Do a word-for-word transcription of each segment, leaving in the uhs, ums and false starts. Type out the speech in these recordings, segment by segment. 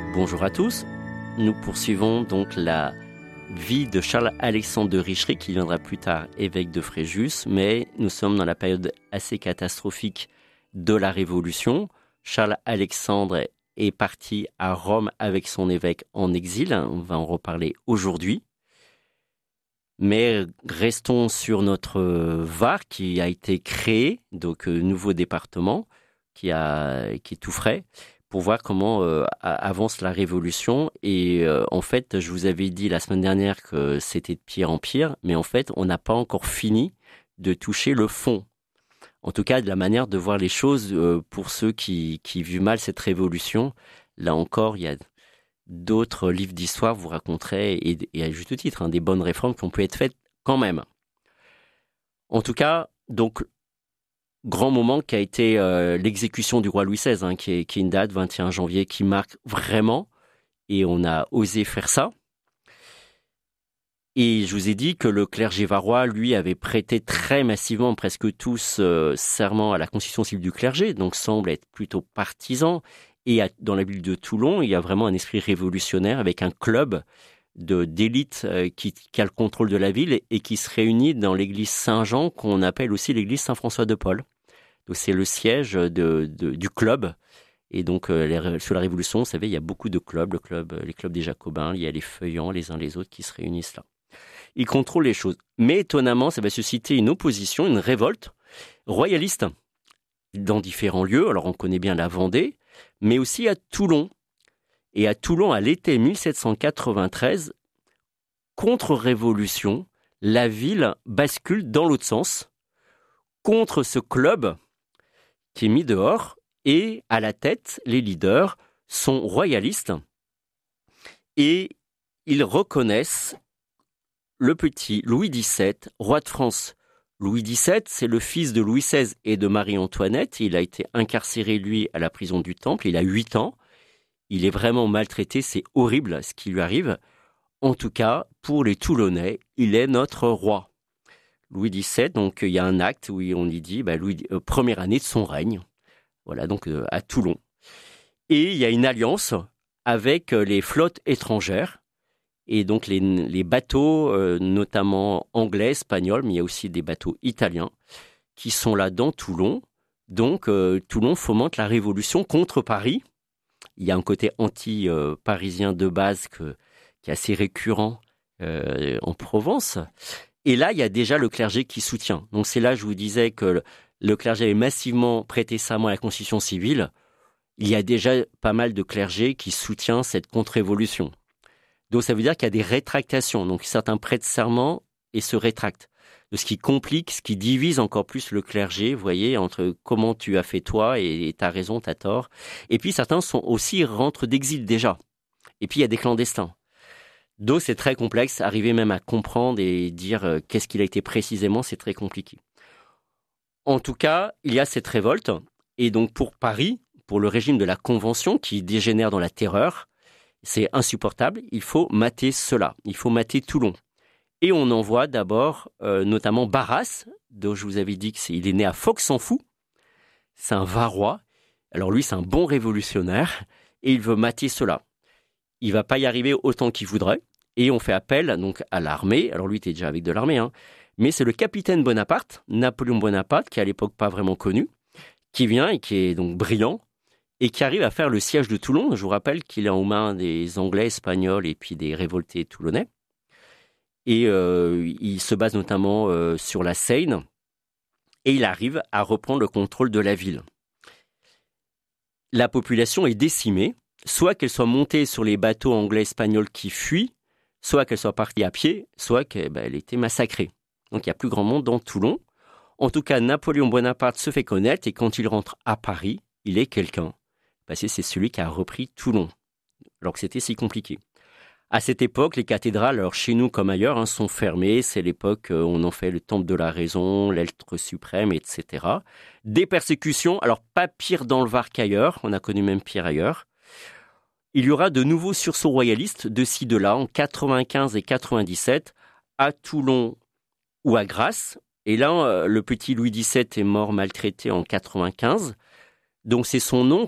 Bonjour à tous, nous poursuivons donc la vie de Charles-Alexandre de Richelieu qui viendra plus tard évêque de Fréjus, mais nous sommes dans la période assez catastrophique de la Révolution. Charles-Alexandre est parti à Rome avec son évêque en exil, on va en reparler aujourd'hui. Mais restons sur notre V A R qui a été créé, donc nouveau département qui, a, qui est tout frais, pour voir comment euh, avance la Révolution. Et euh, en fait, je vous avais dit la semaine dernière que c'était de pire en pire, mais en fait, on n'a pas encore fini de toucher le fond. En tout cas, de la manière de voir les choses euh, pour ceux qui, qui vivent mal cette Révolution. Là encore, il y a d'autres livres d'histoire, vous raconterez, et, et à juste titre, hein, des bonnes réformes qui ont pu être faites quand même. En tout cas, donc, grand moment qui a été euh, l'exécution du roi Louis seize, hein, qui, est, qui est une date, vingt et un janvier, qui marque vraiment, et on a osé faire ça. Et je vous ai dit que le clergé varois, lui, avait prêté très massivement, presque tous, euh, serment à la constitution civile du clergé, donc semble être plutôt partisan. Et à, dans la ville de Toulon, il y a vraiment un esprit révolutionnaire avec un club de, d'élite euh, qui, qui a le contrôle de la ville et, et qui se réunit dans l'église Saint-Jean, qu'on appelle aussi l'église Saint-François-de-Paul. Donc c'est le siège de, de, du club. Et donc euh, les, sous la Révolution, vous savez, il y a beaucoup de clubs, le club, les clubs des Jacobins, il y a les feuillants les uns les autres qui se réunissent là. Ils contrôlent les choses. Mais étonnamment, ça va susciter une opposition, une révolte royaliste dans différents lieux. Alors on connaît bien la Vendée, mais aussi à Toulon. Et à Toulon, à l'été mille sept cent quatre-vingt-treize, contre-révolution, la ville bascule dans l'autre sens, contre ce club qui est mis dehors, et à la tête, les leaders sont royalistes, et ils reconnaissent le petit Louis dix-sept, roi de France. Louis dix-sept, c'est le fils de Louis seize et de Marie-Antoinette. Il a été incarcéré, lui, à la prison du Temple. Il a huit ans. Il est vraiment maltraité. C'est horrible ce qui lui arrive. En tout cas, pour les Toulonnais, il est notre roi. Louis dix-sept, donc il y a un acte où on y dit bah, Louis, euh, première année de son règne. Voilà, donc euh, à Toulon. Et il y a une alliance avec euh, les flottes étrangères. Et donc les, les bateaux, euh, notamment anglais, espagnols, mais il y a aussi des bateaux italiens qui sont là dans Toulon. Donc euh, Toulon fomente la révolution contre Paris. Il y a un côté anti-parisien de base que, qui est assez récurrent euh, en Provence. Et là, il y a déjà le clergé qui soutient. Donc c'est là que je vous disais que le, le clergé avait massivement prêté serment à la Constitution civile. Il y a déjà pas mal de clergé qui soutient cette contre-révolution. Donc ça veut dire qu'il y a des rétractations. Donc certains prêtent serment et se rétractent. De ce qui complique, ce qui divise encore plus le clergé, vous voyez, entre comment tu as fait toi et t'as raison, t'as tort. Et puis certains sont aussi rentrent d'exil déjà. Et puis il y a des clandestins. Donc c'est très complexe. Arriver même à comprendre et dire euh, qu'est-ce qu'il a été précisément, c'est très compliqué. En tout cas, il y a cette révolte. Et donc pour Paris, pour le régime de la Convention qui dégénère dans la terreur, c'est insupportable, il faut mater cela, il faut mater Toulon. Et on envoie d'abord euh, notamment Barras, dont je vous avais dit qu'il est né à Fox-en-Fou, c'est un Varois, alors lui c'est un bon révolutionnaire, et il veut mater cela. Il ne va pas y arriver autant qu'il voudrait, et on fait appel donc à l'armée, alors lui était déjà avec de l'armée, hein, mais c'est le capitaine Bonaparte, Napoléon Bonaparte, qui est à l'époque pas vraiment connu, qui vient et qui est donc brillant, et qui arrive à faire le siège de Toulon. Je vous rappelle qu'il est en main des Anglais, Espagnols et puis des révoltés toulonnais. Et euh, il se base notamment euh, sur la Seine et il arrive à reprendre le contrôle de la ville. La population est décimée, soit qu'elle soit montée sur les bateaux anglais, espagnols qui fuient, soit qu'elle soit partie à pied, soit qu'elle ben, était massacrée. Donc il n'y a plus grand monde dans Toulon. En tout cas, Napoléon Bonaparte se fait connaître et quand il rentre à Paris, il est quelqu'un. Parce que c'est celui qui a repris Toulon, alors que c'était si compliqué. À cette époque, les cathédrales, alors chez nous comme ailleurs, hein, sont fermées. C'est l'époque où on en fait le temple de la raison, l'être suprême, et cetera. Des persécutions, alors pas pire dans le Var qu'ailleurs, on a connu même pire ailleurs. Il y aura de nouveaux sursauts royalistes de ci, de là, en quatre-vingt-quinze et quatre-vingt-dix-sept, à Toulon ou à Grasse. Et là, le petit Louis dix-sept est mort maltraité en quatre-vingt-quinze. Donc c'est son oncle,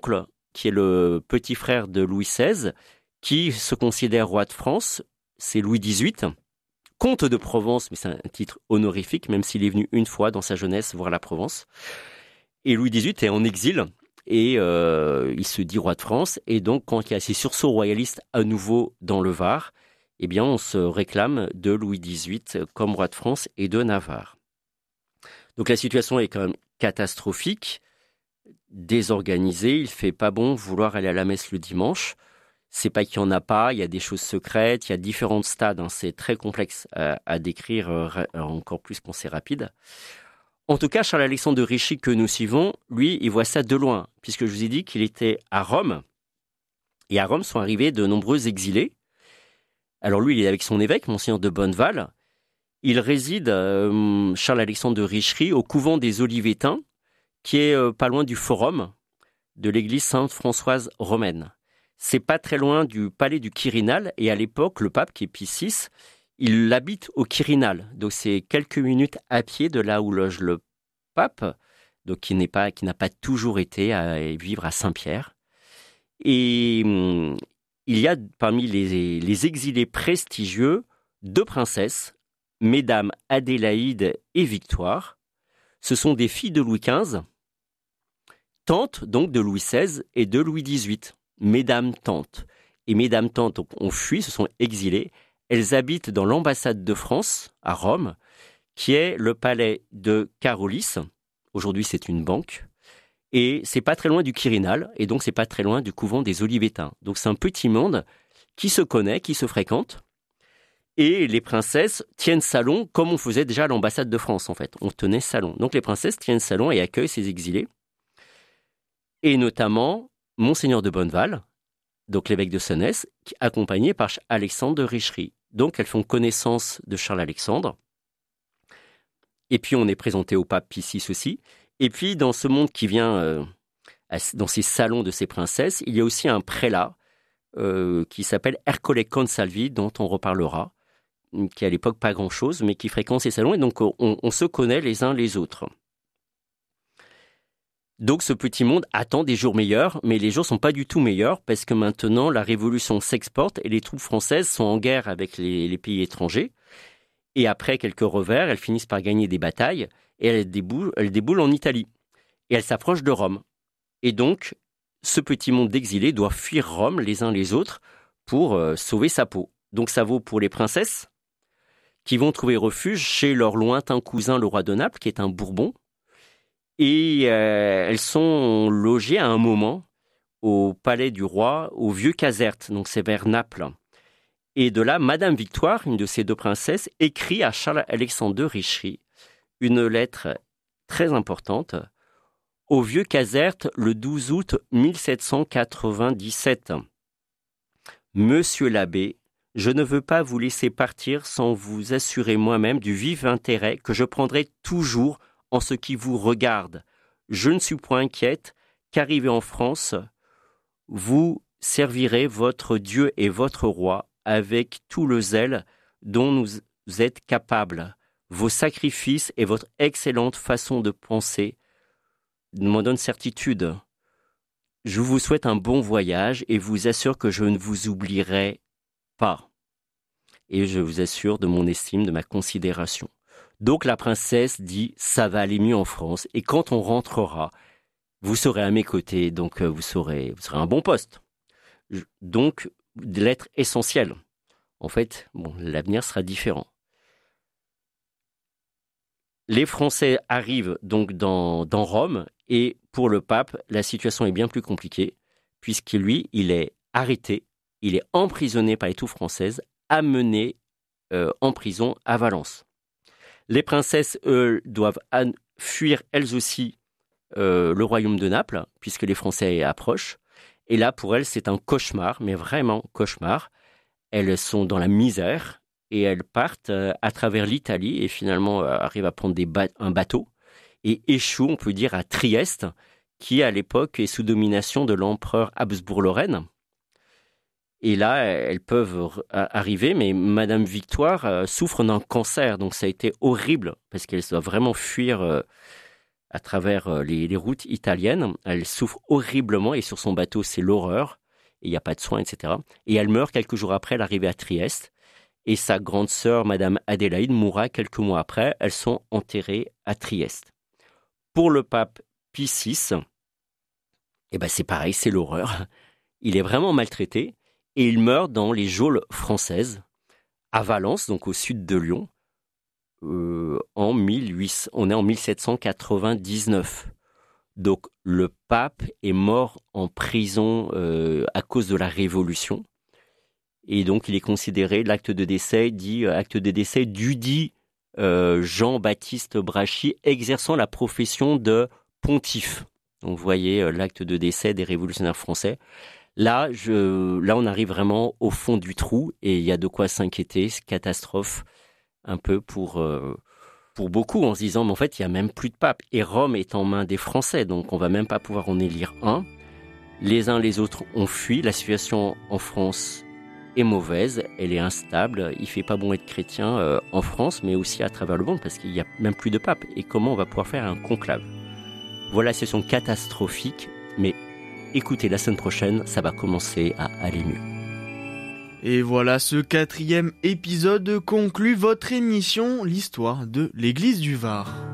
qui est le petit frère de Louis seize, qui se considère roi de France, c'est Louis dix-huit, comte de Provence, mais c'est un titre honorifique, même s'il est venu une fois dans sa jeunesse voir la Provence. Et Louis dix-huit est en exil, et euh, il se dit roi de France, et donc quand il y a ces sursauts royalistes à nouveau dans le Var, eh bien on se réclame de Louis dix-huit comme roi de France et de Navarre. Donc la situation est quand même catastrophique, désorganisée, il fait pas bon vouloir aller à la messe le dimanche. C'est pas qu'il y en a pas, il y a des choses secrètes, il y a différents stades, hein, c'est très complexe à, à décrire, euh, encore plus quand c'est rapide. En tout cas, Charles-Alexandre de Richry que nous suivons, lui, il voit ça de loin, puisque je vous ai dit qu'il était à Rome, et à Rome sont arrivés de nombreux exilés. Alors lui, il est avec son évêque, Monseigneur de Bonneval. Il réside, euh, Charles-Alexandre de Richry, au couvent des Olivétains, qui est euh, pas loin du forum de l'église Sainte-Françoise romaine. C'est pas très loin du palais du Quirinal, et à l'époque, le pape, qui est Pie six, il habite au Quirinal. Donc c'est quelques minutes à pied de là où loge le pape, donc qui n'est pas, qui n'a pas toujours été à vivre à Saint-Pierre. Et hum, il y a parmi les, les exilés prestigieux deux princesses, mesdames Adélaïde et Victoire. Ce sont des filles de Louis quinze, tantes donc de Louis seize et de Louis dix-huit. Mesdames tantes. Et mesdames tantes ont fui, se sont exilées. Elles habitent dans l'ambassade de France, à Rome, qui est le palais de Carolis. Aujourd'hui, c'est une banque. Et c'est pas très loin du Quirinal, et donc c'est pas très loin du couvent des Olivétains. Donc c'est un petit monde qui se connaît, qui se fréquente. Et les princesses tiennent salon comme on faisait déjà à l'ambassade de France, en fait. On tenait salon. Donc les princesses tiennent salon et accueillent ces exilés. Et notamment Monseigneur de Bonneval, donc l'évêque de Senès, accompagné par Alexandre de Richry. Donc elles font connaissance de Charles-Alexandre. Et puis on est présenté au pape Pie six aussi. Et puis dans ce monde qui vient, euh, dans ces salons de ces princesses, il y a aussi un prélat euh, qui s'appelle Ercole Consalvi, dont on reparlera, qui à l'époque pas grand-chose, mais qui fréquente ces salons. Et donc on, on se connaît les uns les autres. Donc ce petit monde attend des jours meilleurs, mais les jours sont pas du tout meilleurs parce que maintenant la révolution s'exporte et les troupes françaises sont en guerre avec les, les pays étrangers. Et après quelques revers, elles finissent par gagner des batailles et elles déboulent, elles déboulent en Italie. Et elles s'approchent de Rome. Et donc ce petit monde d'exilés doit fuir Rome les uns les autres pour euh, sauver sa peau. Donc ça vaut pour les princesses qui vont trouver refuge chez leur lointain cousin le roi de Naples, qui est un Bourbon. Et euh, elles sont logées à un moment au palais du roi, au Vieux Caserte, donc c'est vers Naples. Et de là, Madame Victoire, une de ces deux princesses, écrit à Charles-Alexandre de Richry une lettre très importante au Vieux Caserte le douze août mille sept cent quatre-vingt-dix-sept. Monsieur l'abbé, je ne veux pas vous laisser partir sans vous assurer moi-même du vif intérêt que je prendrai toujours en ce qui vous regarde. Je ne suis point inquiète qu'arrivé en France, vous servirez votre Dieu et votre roi avec tout le zèle dont vous êtes capable. Vos sacrifices et votre excellente façon de penser m'en donnent certitude. Je vous souhaite un bon voyage et vous assure que je ne vous oublierai pas. Et je vous assure de mon estime, de ma considération. Donc la princesse dit « ça va aller mieux en France et quand on rentrera, vous serez à mes côtés, donc vous serez, vous serez à un bon poste. » Donc, lettre essentielle. En fait, bon, l'avenir sera différent. Les Français arrivent donc dans, dans Rome et pour le pape, la situation est bien plus compliquée puisque lui, il est arrêté, il est emprisonné par les troupes françaises, amené euh, en prison à Valence. Les princesses, eux, doivent an- fuir elles aussi euh, le royaume de Naples, puisque les Français approchent. Et là, pour elles, c'est un cauchemar, mais vraiment cauchemar. Elles sont dans la misère et elles partent euh, à travers l'Italie et finalement euh, arrivent à prendre des ba- un bateau et échouent, on peut dire, à Trieste, qui à l'époque est sous domination de l'empereur Habsbourg-Lorraine. Et là, elles peuvent arriver, mais Madame Victoire euh, souffre d'un cancer, donc ça a été horrible, parce qu'elle doit vraiment fuir euh, à travers les, les routes italiennes. Elle souffre horriblement et sur son bateau, c'est l'horreur. Il n'y a pas de soins, et cetera. Et elle meurt quelques jours après l'arrivée à Trieste. Et sa grande sœur, Madame Adélaïde, mourra quelques mois après. Elles sont enterrées à Trieste. Pour le pape Pie six, eh ben c'est pareil, c'est l'horreur. Il est vraiment maltraité et il meurt dans les geôles françaises à Valence, donc au sud de Lyon, euh, en mille huit cents, on est en mille sept cent quatre-vingt-dix-neuf. Donc le pape est mort en prison euh, à cause de la Révolution. Et donc il est considéré, l'acte de décès dit euh, acte de décès du dit euh, Jean-Baptiste Brachy, exerçant la profession de pontife. Donc vous voyez euh, l'acte de décès des révolutionnaires français. Là, je, là, on arrive vraiment au fond du trou et il y a de quoi s'inquiéter, catastrophe un peu pour, euh, pour beaucoup en se disant, mais en fait, il n'y a même plus de pape. Et Rome est en main des Français, donc on va même pas pouvoir en élire un. Les uns les autres ont fui. La situation en France est mauvaise, elle est instable. Il fait pas bon être chrétien euh, en France, mais aussi à travers le monde parce qu'il n'y a même plus de pape. Et comment on va pouvoir faire un conclave ? Voilà la situation catastrophique, mais écoutez, la semaine prochaine, ça va commencer à aller mieux. Et voilà, ce quatrième épisode conclut votre émission, l'histoire de l'église du Var.